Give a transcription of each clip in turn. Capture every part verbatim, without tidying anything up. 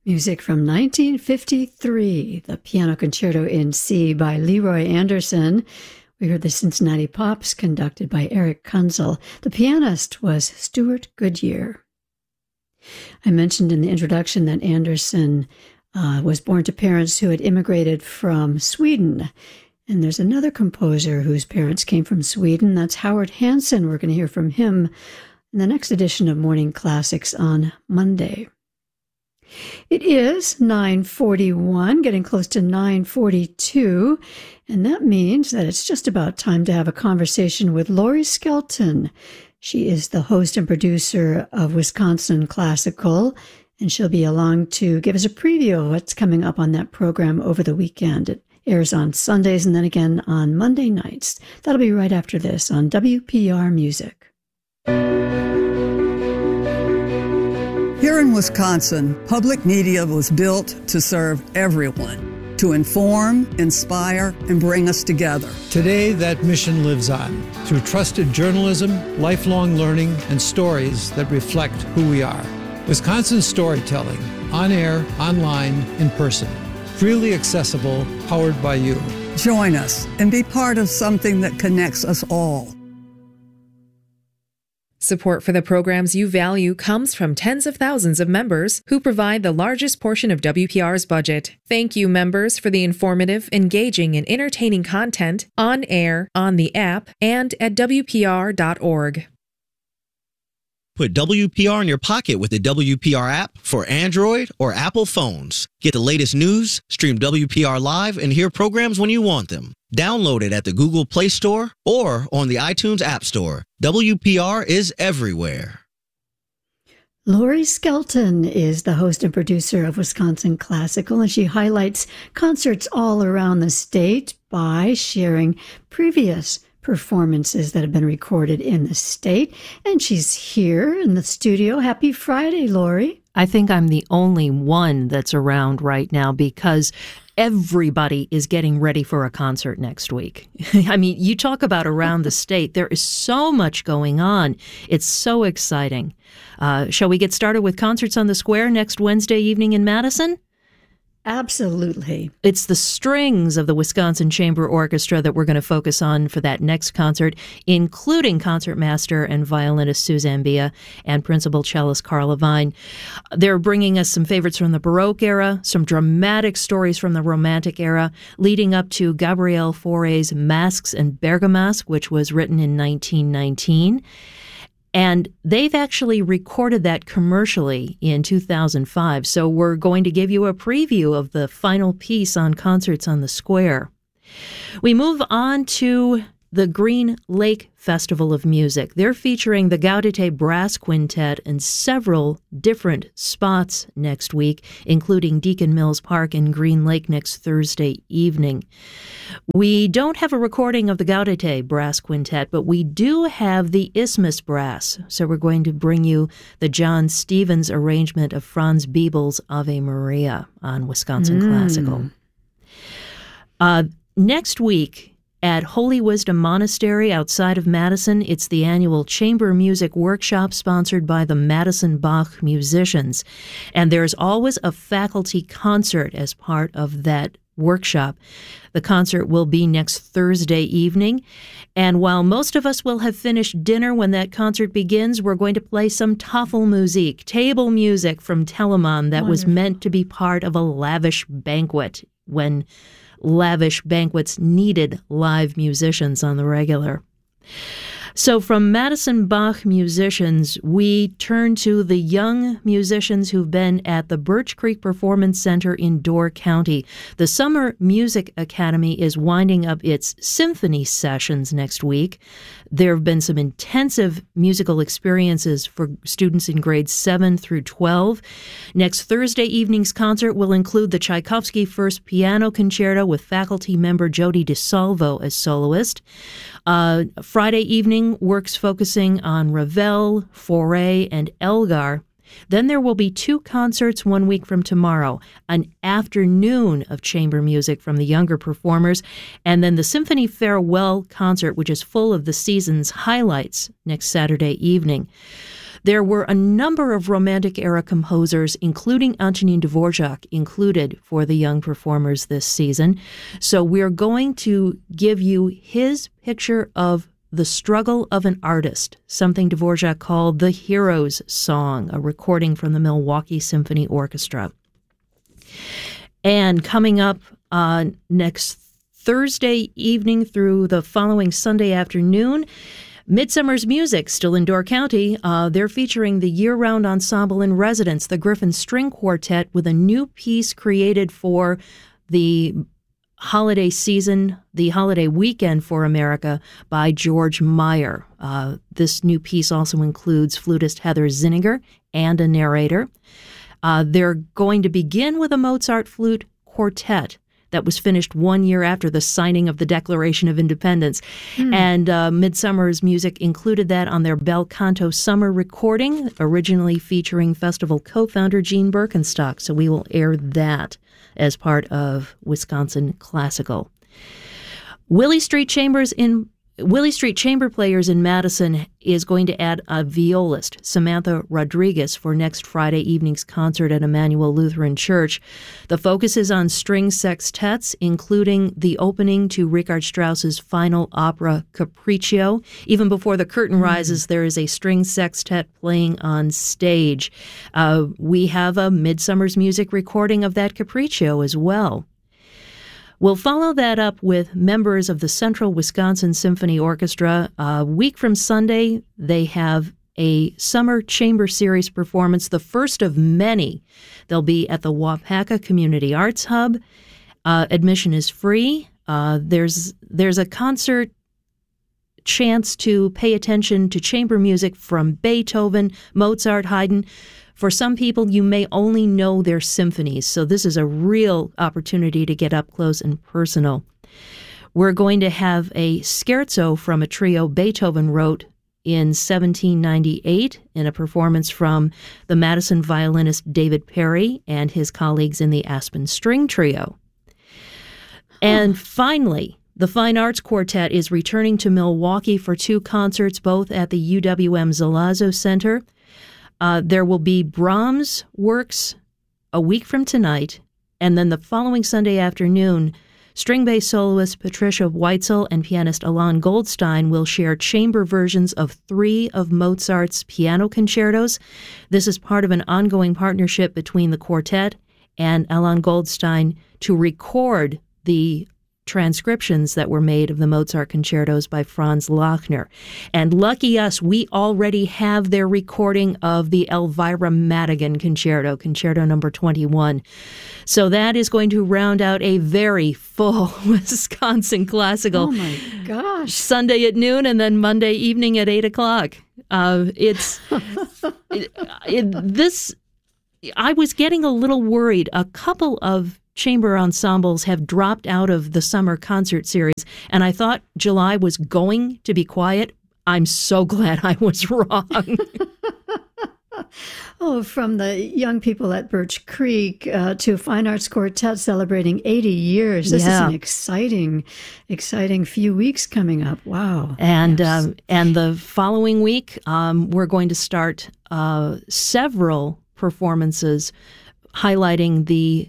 Music from nineteen fifty-three, the Piano Concerto in C by Leroy Anderson. We heard the Cincinnati Pops, conducted by Eric Kunzel. The pianist was Stuart Goodyear. I mentioned in the introduction that Anderson uh, was born to parents who had immigrated from Sweden. And there's another composer whose parents came from Sweden. That's Howard Hansen. We're going to hear from him in the next edition of Morning Classics on Monday. It is nine forty-one, getting close to nine forty-two, and that means that it's just about time to have a conversation with Laurie Skelton. She is the host and producer of Wisconsin Classical, and she'll be along to give us a preview of what's coming up on that program over the weekend. It airs on Sundays and then again on Monday nights. That'll be right after this on W P R Music. Here in Wisconsin, public media was built to serve everyone, to inform, inspire, and bring us together. Today, that mission lives on through trusted journalism, lifelong learning, and stories that reflect who we are. Wisconsin storytelling, on air, online, in person. Freely accessible, powered by you. Join us and be part of something that connects us all. Support for the programs you value comes from tens of thousands of members who provide the largest portion of W P R's budget. Thank you, members, for the informative, engaging, and entertaining content on air, on the app, and at W P R dot org. Put W P R in your pocket with the W P R app for Android or Apple phones. Get the latest news, stream W P R live, and hear programs when you want them. Download it at the Google Play Store or on the iTunes App Store. W P R is everywhere. Laurie Skelton is the host and producer of Wisconsin Classical, and she highlights concerts all around the state by sharing previous performances that have been recorded in the state. And she's here in the studio. Happy Friday, Laurie. I think I'm the only one that's around right now because everybody is getting ready for a concert next week. I mean, you talk about around the state. There is so much going on. It's so exciting. Uh, shall we get started with Concerts on the Square next Wednesday evening in Madison? Absolutely. It's the strings of the Wisconsin Chamber Orchestra that we're going to focus on for that next concert, including concertmaster and violinist Suzanne Bia and principal cellist Carl Levine. They're bringing us some favorites from the Baroque era, some dramatic stories from the Romantic era, leading up to Gabriel Fauré's Masques and Bergamasque, which was written in nineteen nineteen. And they've actually recorded that commercially in two thousand five. So we're going to give you a preview of the final piece on Concerts on the Square. We move on to the Green Lake Festival of Music. They're featuring the Gaudete Brass Quintet in several different spots next week, including Deacon Mills Park in Green Lake next Thursday evening. We don't have a recording of the Gaudete Brass Quintet, but we do have the Isthmus Brass. So we're going to bring you the John Stevens arrangement of Franz Biebel's Ave Maria on Wisconsin mm. Classical. Uh, next week, at Holy Wisdom Monastery outside of Madison, it's the annual Chamber Music Workshop sponsored by the Madison Bach musicians. And there's always a faculty concert as part of that workshop. The concert will be next Thursday evening. And while most of us will have finished dinner when that concert begins, we're going to play some Tafelmusik, table music from Telemann that Wonderful. was meant to be part of a lavish banquet when lavish banquets needed live musicians on the regular. So from Madison Bach musicians, we turn to the young musicians who've been at the Birch Creek Performance Center in Door County. The Summer Music Academy is winding up its symphony sessions next week. There have been some intensive musical experiences for students in grades seven through twelve. Next Thursday evening's concert will include the Tchaikovsky First Piano Concerto with faculty member Jody DeSalvo as soloist. Uh, Friday evening, works focusing on Ravel, Fauré, and Elgar. Then there will be two concerts one week from tomorrow, an afternoon of chamber music from the younger performers, and then the Symphony Farewell concert, which is full of the season's highlights next Saturday evening. There were a number of Romantic-era composers, including Antonin Dvorak, included for the young performers this season. So we're going to give you his picture of the struggle of an artist, something Dvorak called the Hero's Song, a recording from the Milwaukee Symphony Orchestra. And coming up uh, next Thursday evening through the following Sunday afternoon, Midsummer's Music, still in Door County. Uh, they're featuring the year-round ensemble in residence, the Griffin String Quartet, with a new piece created for the holiday season, the holiday weekend for America, by George Meyer. Uh, this new piece also includes flutist Heather Zinniger and a narrator. Uh, they're going to begin with a Mozart flute quartet that was finished one year after the signing of the Declaration of Independence. Mm. And uh, Midsummer's Music included that on their Bel Canto summer recording, originally featuring festival co-founder Gene Birkenstock. So we will air that as part of Wisconsin Classical. Willie Street Chambers in Willie Street Chamber Players in Madison is going to add a violist, Samantha Rodriguez, for next Friday evening's concert at Emmanuel Lutheran Church. The focus is on string sextets, including the opening to Richard Strauss's final opera, Capriccio. Even before the curtain rises, there is a string sextet playing on stage. Uh, we have a Midsummer's Music recording of that Capriccio as well. We'll follow that up with members of the Central Wisconsin Symphony Orchestra. A week from Sunday, they have a Summer Chamber Series performance, the first of many. They'll be at the Wapaka Community Arts Hub. Uh, admission is free. Uh, there's there's a concert chance to pay attention to chamber music from Beethoven, Mozart, Haydn. For some people, you may only know their symphonies, so this is a real opportunity to get up close and personal. We're going to have a scherzo from a trio Beethoven wrote in seventeen ninety-eight in a performance from the Madison violinist David Perry and his colleagues in the Aspen String Trio. And finally, the Fine Arts Quartet is returning to Milwaukee for two concerts, both at the U W M Zalazzo Center. Uh, there will be Brahms works a week from tonight, and then the following Sunday afternoon, string bass soloist Patricia Weitzel and pianist Alain Goldstein will share chamber versions of three of Mozart's piano concertos. This is part of an ongoing partnership between the quartet and Alain Goldstein to record the transcriptions that were made of the Mozart concertos by Franz Lachner. And lucky us, we already have their recording of the Elvira Madigan concerto, concerto number twenty-one. So that is going to round out a very full Wisconsin Classical. Oh my gosh. Sunday at noon and then Monday evening at eight o'clock. Uh, it's it, it, this, I was getting a little worried. A couple of chamber ensembles have dropped out of the summer concert series, and I thought July was going to be quiet. I'm so glad I was wrong. Oh, from the young people at Birch Creek uh, to Fine Arts Quartet celebrating eighty years. This yeah. is an exciting, exciting few weeks coming up. Wow. And yes. um, and the following week, um, we're going to start uh, several performances highlighting the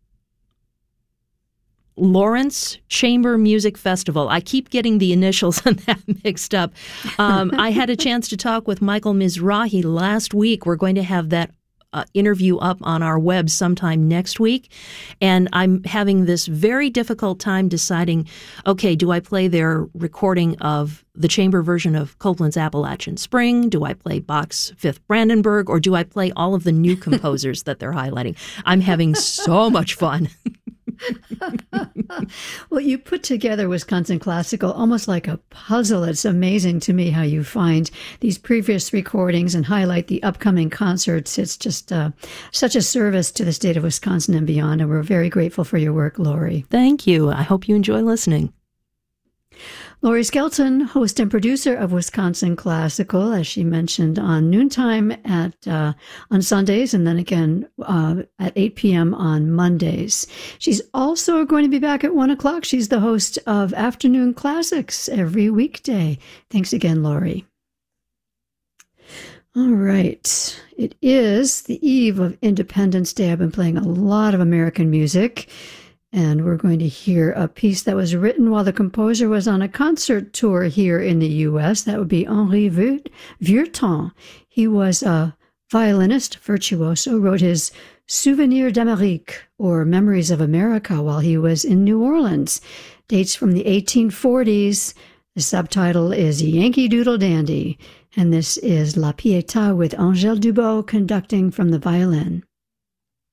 Lawrence Chamber Music Festival. I keep getting the initials on that mixed up. Um, I had a chance to talk with Michael Mizrahi last week. We're going to have that uh, interview up on our web sometime next week. And I'm having this very difficult time deciding, okay, do I play their recording of the chamber version of Copland's Appalachian Spring? Do I play Bach's Fifth Brandenburg? Or do I play all of the new composers that they're highlighting? I'm having so much fun. Well, you put together Wisconsin Classical almost like a puzzle. It's amazing to me how you find these previous recordings and highlight the upcoming concerts. It's just uh, such a service to the state of Wisconsin and beyond, and we're very grateful for your work, Lori. Thank you. I hope you enjoy listening. Lori Skelton, host and producer of Wisconsin Classical, as she mentioned, on noontime at uh, on Sundays, and then again uh, at eight p.m. on Mondays. She's also going to be back at one o'clock. She's the host of Afternoon Classics every weekday. Thanks again, Lori. All right. It is the eve of Independence Day. I've been playing a lot of American music, and we're going to hear a piece that was written while the composer was on a concert tour here in the U S. That would be Henri Vieuxtemps. He was a violinist, virtuoso, wrote his Souvenirs d'Amérique, or Memories of America, while he was in New Orleans. Dates from the eighteen forties. The subtitle is Yankee Doodle Dandy. And this is La Pietà with Angèle Dubot conducting from the violin.